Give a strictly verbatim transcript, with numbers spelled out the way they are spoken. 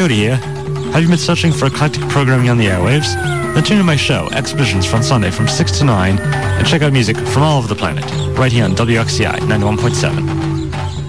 Coyote here. Have you been searching for eclectic programming on the airwaves? Then tune in my show, Exhibitions, from Sunday from six to nine, and check out music from all over the planet, right here on W X C I ninety-one point seven.